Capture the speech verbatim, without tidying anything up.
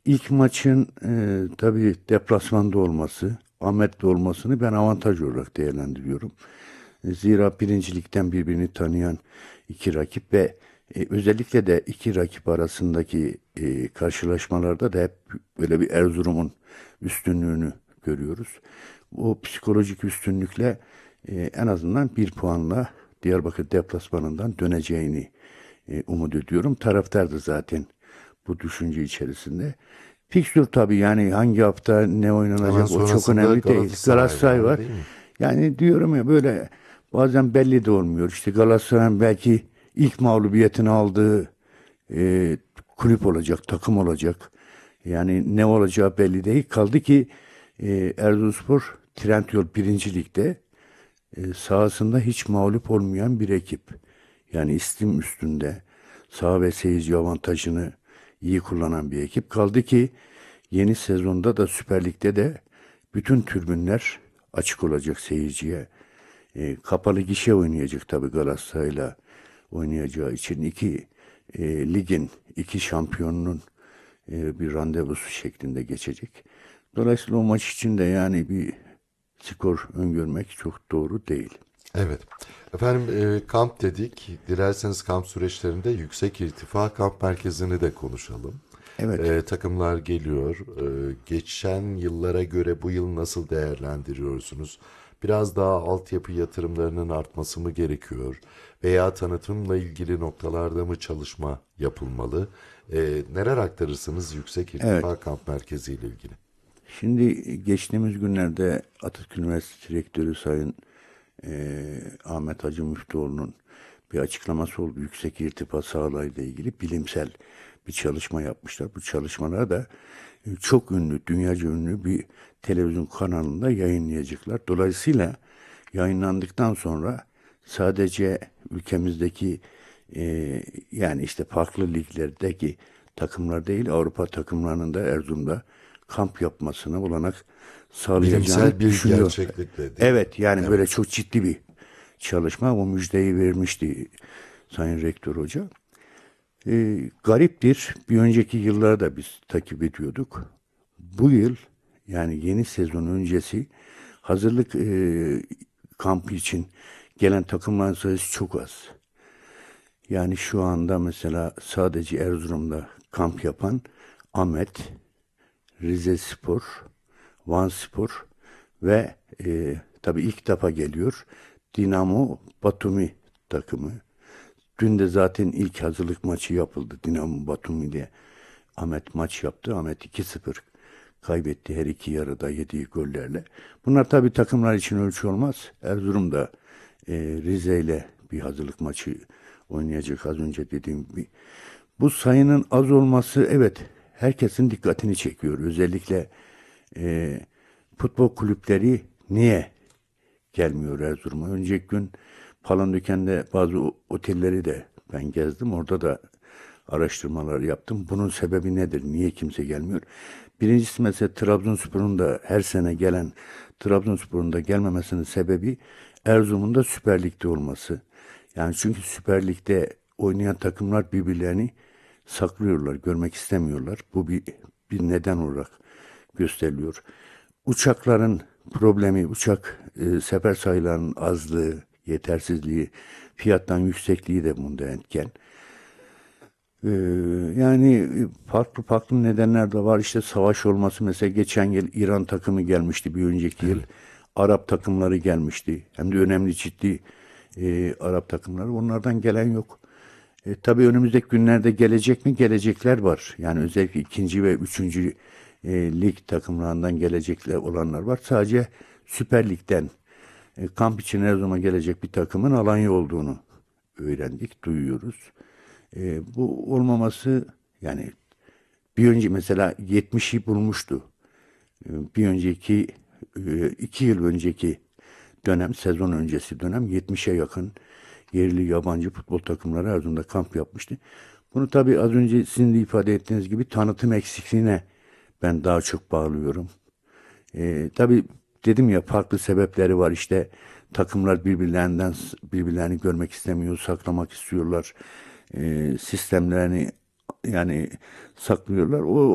ilk maçın e, tabii deplasmanda olması, Ahmet'te olmasını ben avantaj olarak değerlendiriyorum. E, Zira birincilikten birbirini tanıyan iki rakip ve e, özellikle de iki rakip arasındaki e, karşılaşmalarda da hep böyle bir Erzurum'un üstünlüğünü görüyoruz. O psikolojik üstünlükle e, en azından bir puanla Diyarbakır deplasmanından döneceğini e, umut ediyorum. Taraftar da zaten bu düşünce içerisinde. Fikstür tabii, yani hangi hafta ne Hemen oynanacak o çok sonrasında önemli değil. Galatasaray Galatasaray var var. değil mi? Yani diyorum ya, böyle bazen belli de olmuyor. İşte Galatasaray'ın belki ilk mağlubiyetini aldığı e, kulüp olacak, takım olacak. Yani ne olacağı belli değil. Kaldı ki e, Erzurumspor Trendyol birinci Lig'de e, sahasında hiç mağlup olmayan bir ekip. Yani istim üstünde saha ve seyirci avantajını iyi kullanan bir ekip. Kaldı ki yeni sezonda da Süper Lig'de de bütün tribünler açık olacak seyirciye. E, kapalı gişe oynayacak tabii Galatasaray'la oynayacağı için iki e, ligin iki şampiyonunun e, bir randevusu şeklinde geçecek. Dolayısıyla o maç için de yani bir skor öngörmek çok doğru değil. Evet. Efendim e, kamp dedik. Dilerseniz kamp süreçlerinde Yüksek İrtifa Kamp Merkezi'ni de konuşalım. Evet. E, takımlar geliyor. E, geçen yıllara göre bu yıl nasıl değerlendiriyorsunuz? Biraz daha altyapı yatırımlarının artması mı gerekiyor? Veya tanıtımla ilgili noktalarda mı çalışma yapılmalı? E, neler aktarırsınız Yüksek Evet. İrtifa Kamp Merkezi ile ilgili? Şimdi geçtiğimiz günlerde Atatürk Üniversitesi Rektörü Sayın eee, Ahmet Hacı Müftüoğlu'nun bir açıklaması oldu. Yüksek irtifa sahalarıyla ilgili bilimsel bir çalışma yapmışlar. Bu çalışmalar da e, çok ünlü, dünyaca ünlü bir televizyon kanalında yayınlayacaklar. Dolayısıyla yayınlandıktan sonra sadece ülkemizdeki e, yani işte farklı liglerdeki takımlar değil, Avrupa takımlarının da Erzurum'da kamp yapmasına olanak Bilimsel sağlayacağını bir düşünüyor. gerçeklikle değil mi? Evet, yani böyle Evet. çok ciddi bir çalışma. O müjdeyi vermişti Sayın Rektör Hoca. Ee, gariptir. Bir önceki yıllarda biz takip ediyorduk. Bu yıl, yani yeni sezon öncesi hazırlık e, kampı için gelen takımların sayısı çok az. Yani şu anda mesela sadece Erzurum'da kamp yapan Ahmet, Rizespor, Vanspor ve e, tabii ilk defa geliyor Dinamo Batumi takımı. Dün de zaten ilk hazırlık maçı yapıldı. Dinamo Batumi ile Ahmet maç yaptı. Ahmet iki sıfır kaybetti her iki yarıda yediği gollerle. Bunlar tabii takımlar için ölçü olmaz. Erzurum da e, Rize ile bir hazırlık maçı oynayacak, az önce dediğim gibi. Bu sayının az olması, evet, herkesin dikkatini çekiyor. Özellikle e, futbol kulüpleri niye gelmiyor Erzurum'a? Önceki gün Palandöken'de bazı otelleri de ben gezdim. Orada da araştırmalar yaptım. Bunun sebebi nedir? Niye kimse gelmiyor? Birincisi, mesela Trabzonspor'un da her sene gelen Trabzonspor'un da gelmemesinin sebebi Erzurum'un da Süper Lig'de olması. Yani çünkü Süper Lig'de oynayan takımlar birbirlerini saklıyorlar, görmek istemiyorlar. Bu bir bir neden olarak gösteriliyor. Uçakların problemi, uçak e, sefer sayılarının azlığı, yetersizliği, fiyattan yüksekliği de bunda etken. Ee, yani farklı farklı nedenler de var. İşte savaş olması, mesela geçen yıl İran takımı gelmişti, bir önceki yıl Evet. Arap takımları gelmişti. Hem de önemli, ciddi e, Arap takımları. Onlardan gelen yok. E, tabii önümüzdeki günlerde gelecek mi? Gelecekler var. Yani özellikle ikinci ve üçüncü e, lig takımlarından gelecekler olanlar var. Sadece Süper Lig'den e, kamp için her zaman gelecek bir takımın Alanya olduğunu öğrendik, duyuyoruz. E, bu olmaması, yani bir önce mesela yetmişi bulmuştu. E, bir önceki e, iki yıl önceki dönem, sezon öncesi dönem yetmişe yakın yerli yabancı futbol takımları Erzurum'da kamp yapmıştı. Bunu tabii az önce sizin de ifade ettiğiniz gibi tanıtım eksikliğine ben daha çok bağlıyorum. E, tabii dedim ya, farklı sebepleri var. İşte takımlar birbirlerinden birbirlerini görmek istemiyor, saklamak istiyorlar. E, sistemlerini yani saklıyorlar. O